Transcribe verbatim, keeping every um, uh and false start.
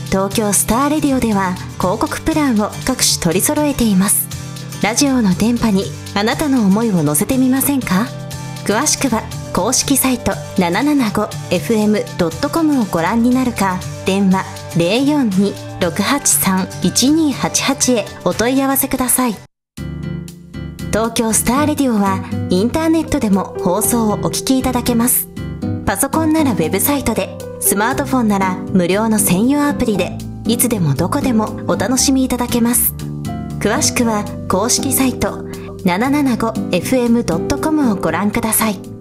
東京スターレディオでは広告プランを各種取り揃えています。ラジオの電波にあなたの思いを乗せてみませんか？詳しくは公式サイト ななななごエフエムドットコム をご覧になるか、電話 ゼロよんに ろくはちさん いちにはちはち へお問い合わせください。東京スターレディオはインターネットでも放送をお聞きいただけます。パソコンならウェブサイトで、スマートフォンなら無料の専用アプリで、いつでもどこでもお楽しみいただけます。詳しくは公式サイト ななななごエフエムドットコム をご覧ください。